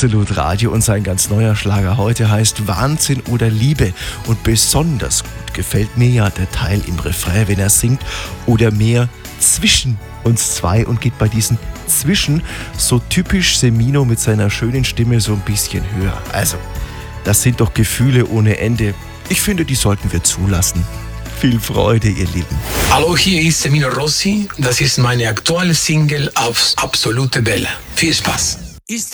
Absolut Radio und sein ganz neuer Schlager heute heißt Wahnsinn oder Liebe. Und besonders gut gefällt mir ja der Teil im Refrain, wenn er singt oder mehr zwischen uns zwei und geht bei diesen Zwischen so typisch Semino mit seiner schönen Stimme so ein bisschen höher. Also, das sind doch Gefühle ohne Ende. Ich finde, die sollten wir zulassen. Viel Freude, ihr Lieben. Hallo, hier ist Semino Rossi. Das ist meine aktuelle Single auf Absolute Welle. Viel Spaß.